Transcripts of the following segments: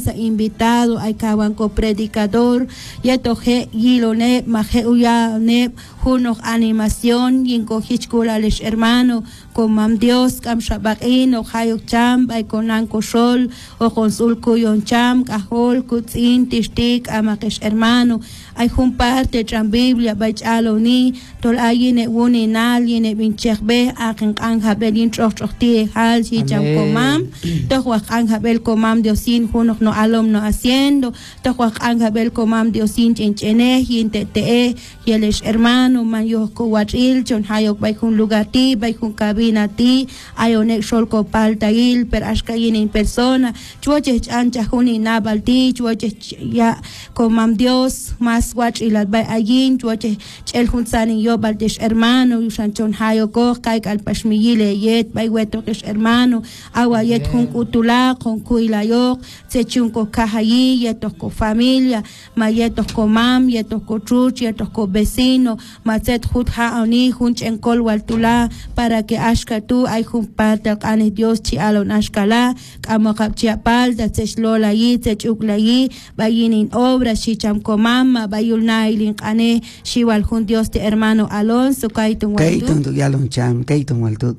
invitado ay kawanko predicador yetoje yilone maje uyane junoj animación yinko hichkulales hermano con mam Dios kam shabakin o hayok cham ay konanko sol o consul kuyon cham kahol kutzin tishtik amakesh hermano ay jumparte cham Biblia bay chaloni tol ayine wuni nal yine binchekbe akin anjabel yin trochti hal si cham komam tohwa anjabel komam Diosin junoj no alom no haciendo tohwa anjabel komam Diosin chenchene yinte te yeles hermano mayo ko watril chon hayok bay jun lugati bay jun cabina ti ayonek sol ko paltail per ashkayin en persona chuoche ancha juni nabalti chuoche ya komam Dios mas watril bay ayin chuoche el jun sanin yo baldesh hermano yushan chon hayoko kai kal pashmiyile yet bay wetokesh hermano awa yet jun kutula con kuilayok sechun ko kahayi yetos ko familia mayetos ko mam yetos ko chuch yetos ko vecino maset jut haoni jun chenkol waltula para que ashka tu ay jun parta ani Dios chi alon ashkala kamo kapchiapal da sechlola yi sechukla yi bayinin obra shicham ko mama bayul nailin ane shiwal jun Dios te hermano Alonso kaitun waltu yalon cham kaitun waltu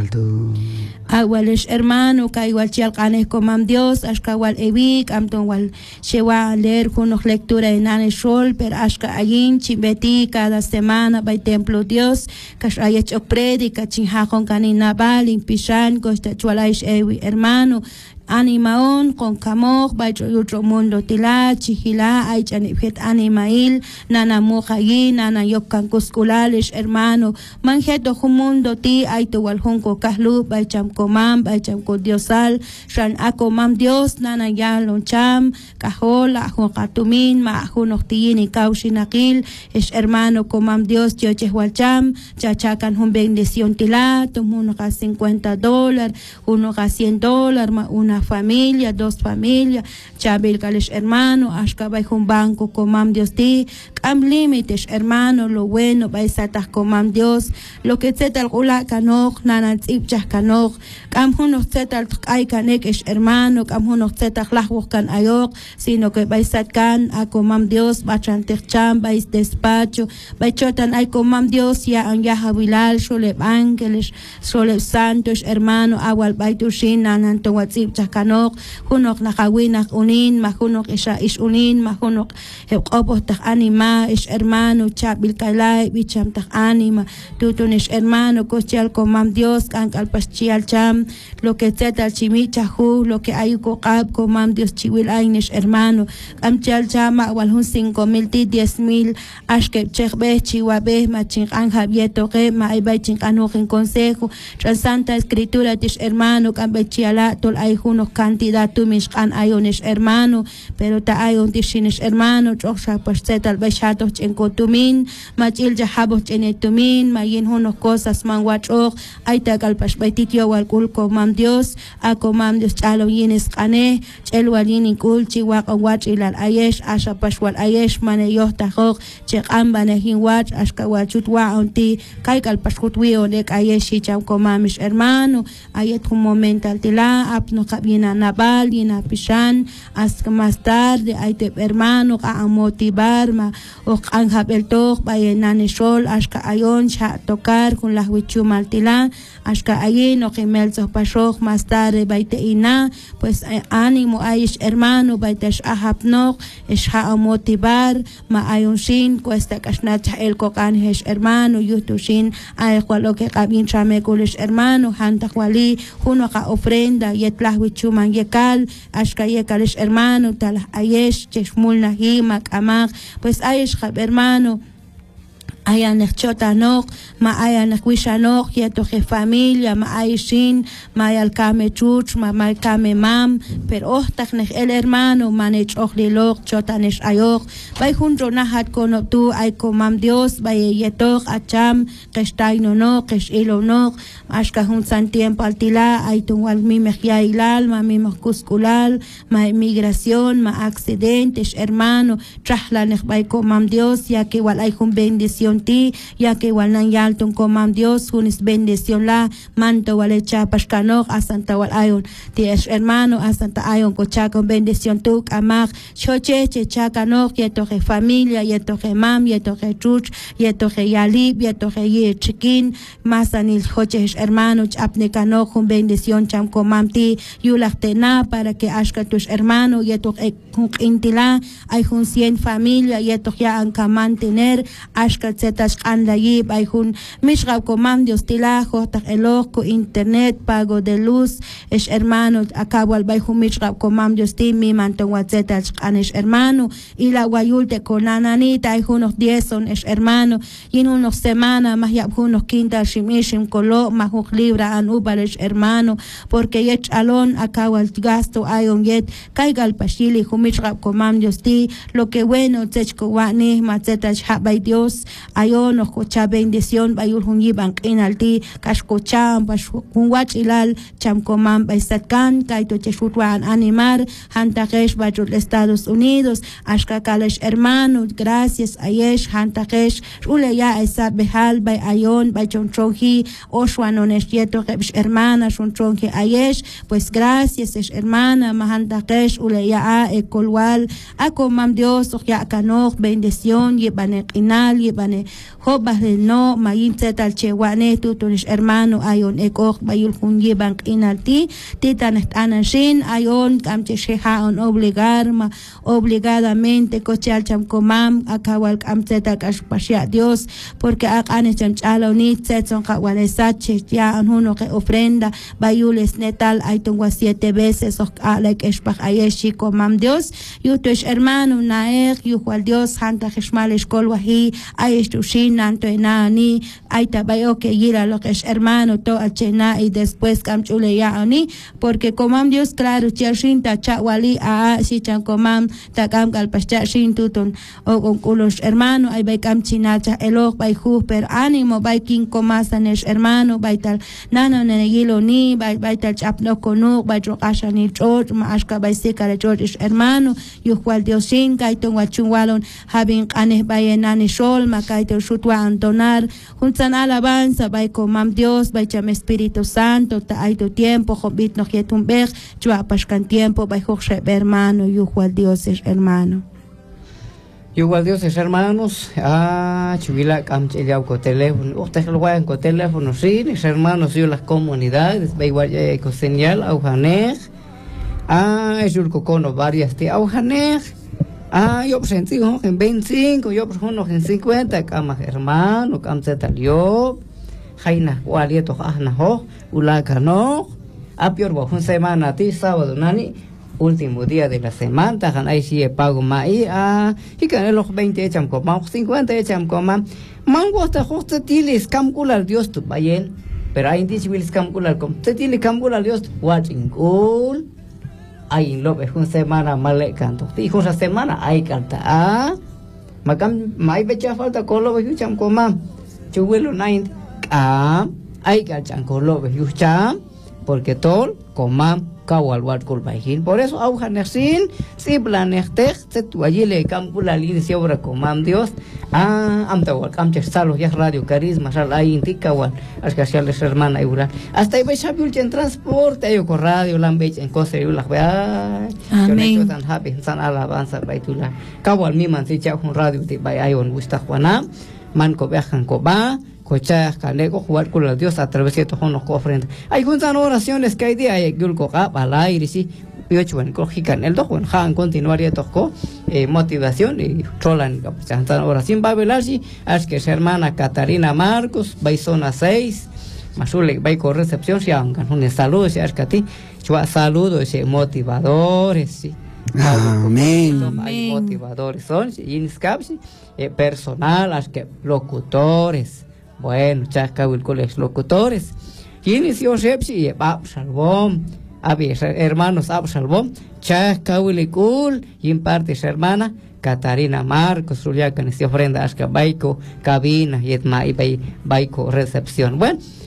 awalesh hermano kai wal chial kane ko mam Dios ashka wal ewik amton wal shewa leer junoj lectura en ane shol per ashka ayin chimbeti cada semana by templo Dios kash ayech predica chinha con kanina balin pishan costa chualaish ewi hermano animaon con camor by otro mundo tila chihila ay chanipet animail nana mojayi nana yokan kuskulales hermano manjeto mundo ti ay to wal honko kahlu by cham komam by cham ko diosal shan akomam Dios nana yalon cham kahola hokatumin ma hunoktiini kaushinakil es hermano komam Dios choche walcham chachakan hun bendición tila tomuno ka $50 uno ka $100 ma una familia, dos familias, chabil kalish hermano, ashka bay un banco comam Dios ti, am límites hermano, lo bueno bay satas comam Dios, lo que zetal gula kanok, nanan tzipchah kanok, am hunos zetal ay kanek es hermano, am hunos zetal lahwok kan ayok, sino que bay satkan a comam Dios, bachantech cham, bay despacho, bay chotan ay comam Dios, ya an yahabilal, sholeb ángeles, sholeb santos hermano, awal bay tushin, nanan towatzipchah kanok hunok nakawinak unin mahunok isha ish unin mahunok hepqopos tak anima ish hermano chabil kalay bicham tak anima tutun ish hermano kochial komam Dios kan kalpaschial cham lo que zetal chimicha hu lo que ayuko qab komam Dios chiwil aynish hermano amchal chama wal hun 5,000 ti 10,000 ashke chekbe chiwabe machin an javieto que ma ay chin en consejo tras santa escritura tish hermano kan bechiala tol ay unos candidatos miscan ayones hermano pero ta ayon tishinish hermano choksha pastet al beshato en cotumin machil jahabo en etumin mayin unos cosas manguacho ay ta kalpash baititio wal kul komam Dios a komam Dios chalo yines kane chelwalini kul chiwa wach ilal ayesh asha pashwal ayesh mane yohta hok chekam banehin wach ashka wachut wa onti kai kalpash kutwi onek ayesh cham komamish hermano ayet un momento altila apno kabina nabal yina pishan hasta más tarde ay te hermano a motivar ma o anjabel tok bayenane sol ashka ayon cha tocar con la huichu maltila ashka ayin o gemel pashok más tarde baite ina pues ánimo aish hermano baite ahapnok es ha motivar ma ayon shin cuesta kashnach el kokan hesh hermano yutushin ay kwalo que kabin chame kulish hermano hanta kwali huno ka ofrenda yetlah wichuman yekal ashka yekalish hermano tal ayesh cheshmul nahimak amak pues ayesh hermano aya nechchotanok ma aya nechwishanok yeto je familia ma aishin ma yalkame chuch ma malkame mam pero ohtak nech el hermano manech ochlilok chotanesh ayok bay junto nahat kono tu ay komam Dios bay yetok acham keshtaino no keshilo no ashka hun san tiempo altila ay tunwal mi mejya ilal ma mi kuskulal ma migración ma accidentes hermano trahla nech bay komam Dios ya que wal ay hun bendición bendición ti, ya que igual nan yalton comam Dios, unis bendición la, manto wale chapas canoj, a Santa wal ayon, ti es hermano, a Santa ayon, cocha con bendición tu, amag, choche, checha canoj, yetoje familia, yetoje mam, yetoje chuch, yetoje yalib, yetoje ye chiquin, masanil choche es hermano, apne canoj, con bendición cham comam ti, yulachtena, para que ashka tus hermano, yetoje intila, hay un 100 familia, yetoje ya anka mantener, ashka zetas anlayib, hay un mishgab comam Dios tila, jotak eloko, internet, pago de luz, es hermano, acabo al bajo mishgab comam Dios ti, mi manton watzetas es hermano, y la guayulte con ananita, hay unos 10 son es hermano, y en unos semanas más ya unos quinta shimishim colo, más libra an ubal es hermano, porque yech alon acabo al gasto hay un yet, caiga al pashili, humishgab comam Dios ti, lo que bueno, tzechko wani, matzetas habay Dios, ayon, nos cocha bendición, bayul hunyiban inalti, kashkocham, bashkunwach ilal, cham comam baisatkan, kaito cheshutwan animar, hantakesh bajul Estados Unidos, ashkakalesh hermano, gracias ayesh, hantakesh, uleya esa behal, bay ayon, bay chonchonji, oshwanonesh yeto kebish hermana, chonchonji ayesh, pues gracias es hermana, mahantakesh, uleya a ekolwal, a comam Dios, ya kanoj, bendición, yebane inal, yebane hobas del no, mayin zetal chewane, tutunesh hermano, ayon ekoj, bayul hunyiban inalti, titan anashin, ayon, kamchesheha on obligar, obligadamente, cochal cham comam, akawal kamzeta kashpashia Dios, porque akane chanchalo ni tzetson kawalesache, ya uno que ofrenda, bayules netal, aitonwa 7 veces, like eshpach ayeshi comam Dios, yutush hermano, naeg, yuhual Dios, hanta jeshmal eshkolwahi, ayeshtushin, nanto enani, aita bayo que gira lo que es hermano, to achena, y después kamchule ya oni, porque comam Dios, claro, chiashin ta chawali, si chan comam, takam kalpascha shin tutun, o con culos hermano, ay bay kam chinacha, eloj bay pero ánimo, bay king comasanesh hermano, bay tal, nano nenegilo ni, bay tal chapno konu, bay trokasha ni chot, maashka bay sekare chot es hermano, yuhual Diosin, kaitong wachungwalon, habing anes bay enani shol, makaito shutwa antonar, juntan alabanza, bay comam Dios, bay cham Espíritu Santo, ta hay tu tiempo, jobit no jetun bej, chua pashkan tiempo, bay hokshe hermano, yuhual Dios es hermano. Igual Dios es hermanos, chuvila camchiliao con teléfono, ustedes lo vayan con teléfono, sí, es hermanos, yo las comunidades, ve igual con señal, aujanej, es un cocono varias te aujanej, yo presentí en 25, yo presentí en 50, camas hermano, camchetalio, jaina, gualieto, ajnajo, ulacano, pior bajo una semana, ti sábado, nani. Último día de la semana, tajan ahí sí pago más y que los 20 echan coma, 50 echan coma, mango hasta justo tiles calcular Dios tu bayen, pero hay dicho will calcular como te tiene calcular Dios watching cool, hay en lo que una semana mal canto, y una semana hay canta, macam mai becha falta con lo que echan coma, chuelo 90, hay que echan con lo que echan, porque todo comam kawal wat kul bahin, por eso aujanesin si planestech se tu allí le campo la lidia obra comam Dios amtawal camchesalo ya radio carisma sal ahí intikawal ascasiales hermana igual hasta ahí vais a vivir en transporte yo con radio lambech en cosa y la vea amén tan happy san alabanza baitula kawal mi man si cha un radio ti bai ayon gusta juana man ko viajan ko ba cochas canego jugar con los Dios a través de todos los ofrendas. Hay juntas oraciones que hay día hay gulco al aire sí piocho en cojican el dojo en han continuaría toco motivación y trolan cantan oración va a velar sí es que es hermana Catarina Marcos va zona 6 masule va con recepción si hagan un saludo si es que a ti chua saludo ese motivadores sí. Amén. Hay motivadores son y personal es que locutores. Bueno, chascawil coles locutores. Y inició Sepsi y Absalom. Había hermanos Absalom, chascawil cool. Y en parte su hermana Catarina Marcos, Ruliaca, y ofrenda Ashka Baiko, cabina, y Etma y Baiko recepción. Bueno,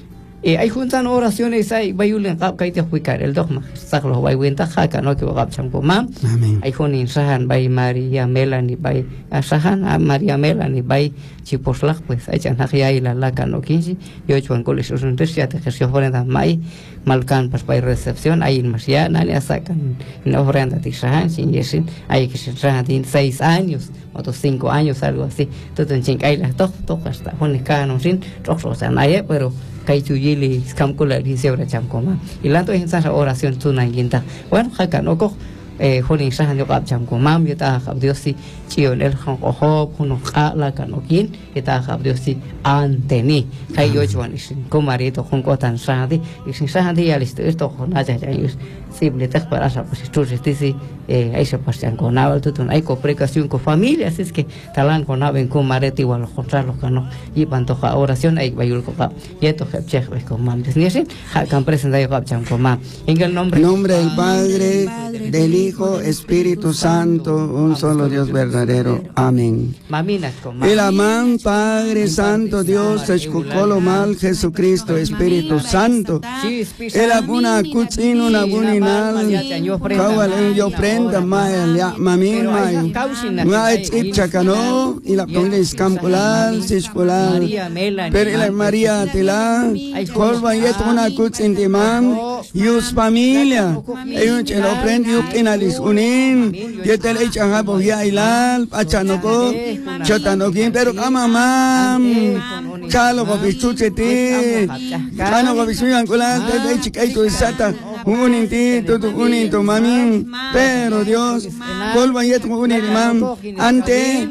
hay juntan oraciones ahí bayulen kay te juicar el dogma saclo bay wenta haka no que gap champo mam hay junin sahan bay María Melanie bay sahan María Melanie bay chiposlak pues hay chan hakia y la laca no 15 yo chuan colegio universidad de gestión ofrenda mai malcan pas bay recepción ahí más ya nani sacan no ofrenda de sahan sin yesin hay que sahan 6 años o 5 años algo así todo en chincay las dos hasta junica no sin rojo sanaya pero kay chuyili skamkula dice ora chamkoma y lanto en esa oración tuna yinta bueno haka no ko honin sahan yo kap chamkoma yo ta kap Dios si chion el ho kuno la kanokin kita kap Dios si anteni kay yo chuan isin komarito kun ko tan sahadi isin sahadi ya listo esto hona ya simple te para esa pues tú si ahí se pasan con nada tutun hay comunicación con familia así es que talan con nada en comarete igual los contrarios que no y pantoja oración hay bayul ko y esto que check con mam desniesen hakan presenta yo kap chamkoma en el nombre del Padre, del Hijo, Espíritu Santo, un solo Dios verdadero. Amén. El amán, Padre Santo, Dios, Escucolo mal, Jesucristo, Espíritu Santo. El abuna cutzin, una buninal, kawal yo prenda, maya, mamin, maya, chacano, y la ponga escampular, siscular. Pero la María Tila, colva y una cutzin de mam, yus familia, ellos lo prende, yuk inalis unin, y te le echan a boya ilal, pachanoko, chotanokin, pero mamam, chalo con pichuchete, chano con pichuyancular, te chicaito de sata, un intento, mami, pero Dios, colva y esto un imam, ante,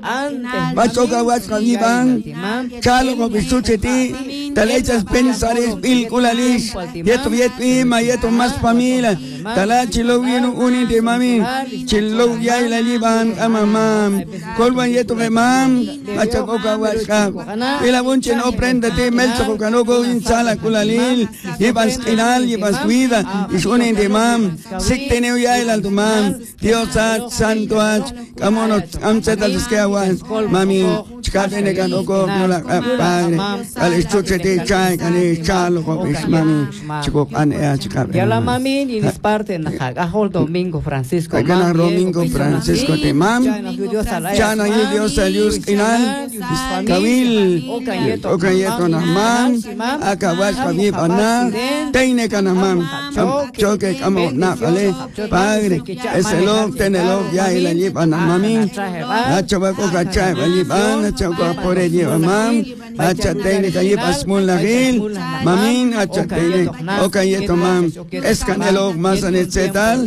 bachoca guascavivan, chalo con pichuchete, te le echas pensares, pilculalis, y esto más familia, tala chilo vino uninte mami, chilo ya y la liban amamam, colvan y esto que mam, bachoca guasca, y la bunche no prendete, melcho canoco, insala culalil, llevas final, llevas vida, y uninte mam, si teneu ya el alto mam, Dios santo ach, camonos, amsetas que aguas, mami, chicatene canoco, no la padre, al estuchete chay, cane chalo, mami, chico, ane, chica. Ya la mami, y es parte de Hol Domingo Francisco. Gana Domingo Francisco de mam, chana y Dios salius final, kabil, okayeto na mam, akabas kabi pana, teine kana mam, choque kamo na kale, padre, ese lo tenelo ya y la lleva na mami, achaba coca liban, achaba por allí mam, achate que lleva small la gil, mami, achate, okayeto mam, es canelo más anetzetal,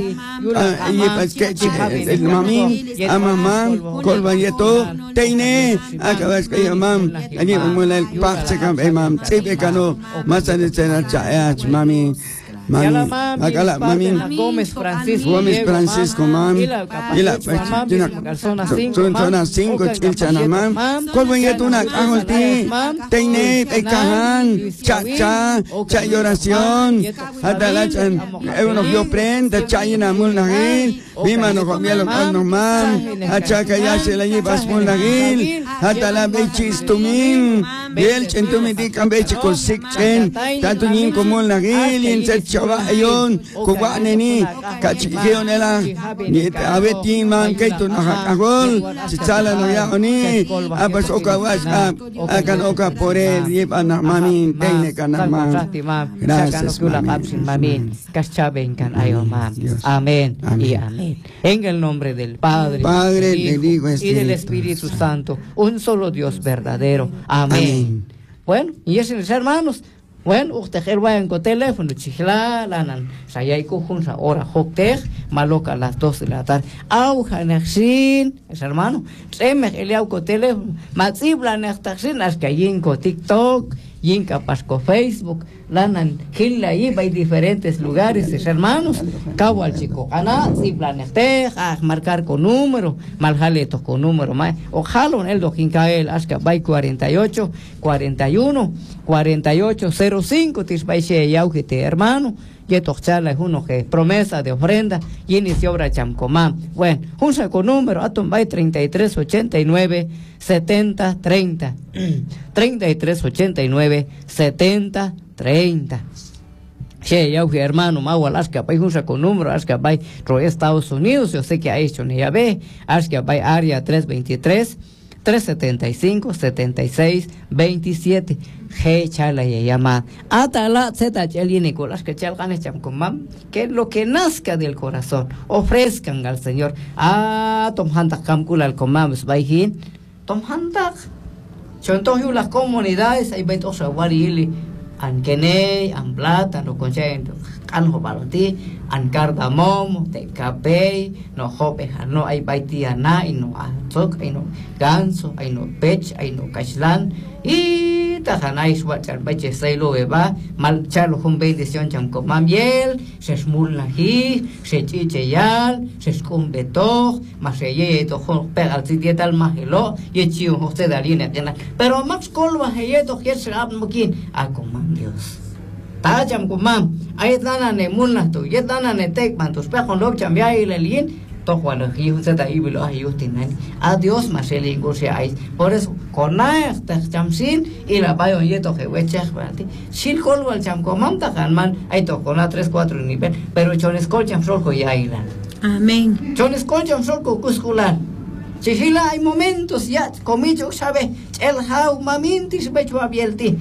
y pues que el mami, amamam, colbayeto, teine, acabas que llamam, allí vamos el pache que mam, sipe cano, más anetzetal chayach, mami. Mami, Gómez Francisco, mami, y la zona 5, chilchana, mam, como ya tú una cajolti, teine, cajan, cha oración, hasta la chan, uno vio prenda, chayina mulnagil, vima no comía los cuernos, mam, hacha que ya se la llevas mulnagil, hasta la bechis tumin, el chentumin di cambeche con sikchen, tanto nin como mulnagil, y en ayon kuwa neni kachikio nela ni abetin man kaito nakakagol sitsala no ya oni abas okawas akan oka pore yepa na mami teine kana mam gracias mami kaschaben kan ayo mam amén y amén en el nombre del Padre del Hijo y del Espíritu Santo un solo Dios verdadero amén. Bueno, y esos hermanos, bueno, usted va con teléfono, chihla, lanan, sayay kujun, sa hora hokter, maloca a las 2 de la tarde. Auja nexin, es hermano, semej el con teléfono, matzibla nextaxin, as que yinko TikTok, yinka pasco Facebook, lanan, gilla ahí, va a diferentes lugares, es hermanos, cabo al chico, ana, zibla nextej, marcar con número, maljaleto con número, o jalon el dojinkael, as que va 48, 41, 4805 tisbaiche yaujite hermano y toxchala es uno que promesa de ofrenda y inició obra chamcomán. Bueno, un saco número atom by 3389 7030 3389 7030 30. Che, ya hermano, Mawal, Ashka Bay, usa con número, Ashka Bay, Estados Unidos, yo sé que ha hecho ni ya ve, Ashka Bay, área 323, 375, 76, 27. Hey, chala y llama. Atala, zeta, cheli, Nicolás, que chalgan echam comam, que lo que nazca del corazón, ofrezcan al Señor. Tom Hantak Kamkul al comam, Sbaihin, Tom Hantak. Chontoyu las comunidades, hay 22 aguarili. An kene, an plata, no conchento, an hobaloti, an cardamom, te capey, no hope, no hay baitiana, y no azok, y no ganso, y no pech, y no cachlan, y tajanais wachar bache sailo eba, mal charlo con bendición cham comam yel, se smulna hi, se chicheyal, se scumbeto, mas se ye to pegal tidietal mahelo, y chiu usted aline, pero max colva heyeto se abmukin, a comam Dios. Tajam kumam, ayat dana ne munlah tu, yet dana ne tek mantus pe con lob cham ya ilelin, to cuando hijo se ta ibilo ayutin a Dios más el ingursiais. Por eso conay ta chamsin y la bayo yeto que wechech banti. Sil colwal cham kumam ta man, ay to con a 3-4 nivel, pero chones col cham solco ya ilan. Amén. Chones col cham solco cuscular. Chihila hay momentos ya comicho sabe el hau mamintis becho abielti.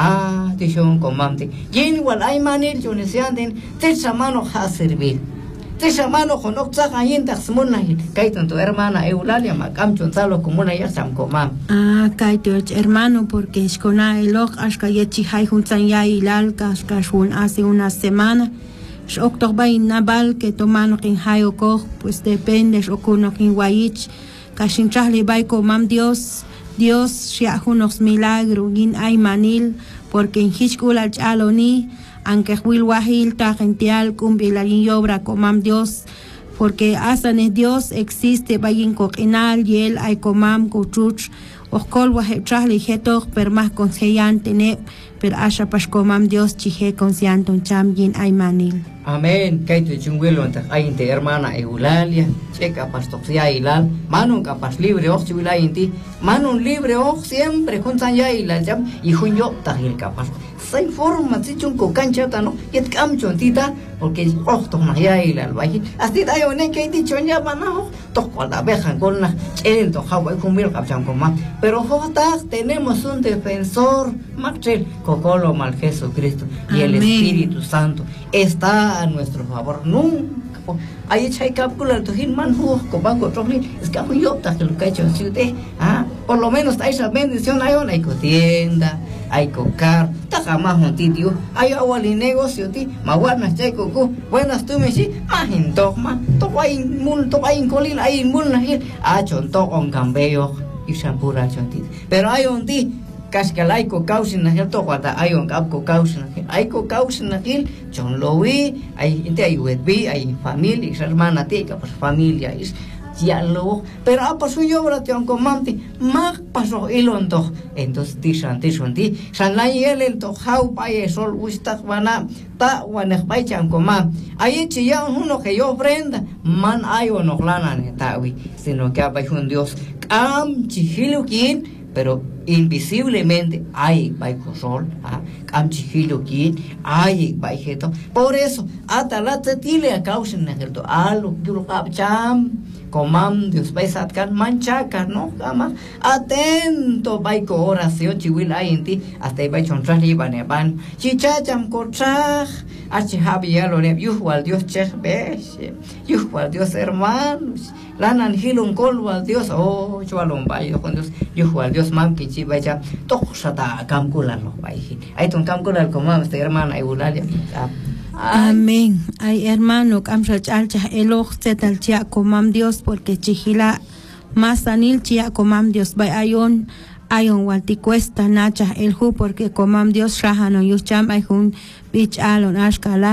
Tishon comante. Yen igual hay manil chonesianden, te samano ha servir. Te samano con oxaga yenta smunahil. Kaitan tu hermana Eulalia macam chonzalo como una ya sam comam. Kaito hermano, porque es con el oj hasta yechi hay juntan ya ilal kashkashun hace una semana. October nabal que tomano kin hayo koch, pues depende o kuno kin waich. Kashin chahli bay comam Dios sea unos milagros in ay manil porque en Hishkul al chaloni aunque Will Wahil Tagential cumbilarin y obra comam Dios porque asan Dios existe bayin coquenal y él ay comam cochuch oscol wahe chahli hetok per más consejante ne per asha pas comam Dios chihe conscianton cham yin ay manil. Amén. Kaito chunguelo anta ainte hermana Eulalia, checa pastoxia ilal, manun capas libre och chula inti, manun libre och siempre juntan ya ilal jam y junyo tahil capas. Se informa si chunco cancha no, yet cam chontita porque och to ya ilal baji. Hasta dayo ne kaiti chonya manaho, to cual abejan con la chen to hawa kumil capcham coma. Pero jota tenemos un defensor, Marcel, Cocolo mal Jesucristo y el Espíritu Santo está a nuestro favor. Nunca hay echai calcular tu man cobanco trofli es que yo ta que lo que hecho por lo menos hay esa bendición hay tienda hay cocar ta jamás un titio hay agua y negocio ti maguana chai coco buenas tú me si majin toma to hay mul to hay colil hay mul na chonto con cambio y champura chonti pero hay un ti Cascalaico causin na to guata ayon capco causin aiko causin na chon lowi ay inte ay wetbi ay familia hermana tica pues familia is ya lo pero apa suyo oración comante mag paso ilonto entonces tisanti san la el to how paye sol ustak wana ta wana bai chan coma ay ya uno que yo ofrenda man ayon oglana netawi sino que apa un Dios am chihilukin pero invisiblemente hay baikosol, amchihilokin, hay baijeto. Por eso, atalate tile a causa en el alo, cham, comam, Dios paisatkan, manchaca, no, cama, atento, baiko oración, chihuil hay en ti, hasta ahí baikon traliban, chichacham cochaj, achihabialo, yuhual Dios chesbesh, yuhual Dios hermanos. Lanan hilun kolwa Dios chualon bayo con Dios yuhual Dios mam kichi baya toxata kamkular lo bayi ay ton kamkular como esta hermana Eulalia. Amén. Ay hermano kamsha chalcha eloj zetal chia comam Dios porque chihila más anil chia comam Dios bay ayon walti cuesta nacha el hu porque comam Dios shahano yucham ay hun bich alon ashkala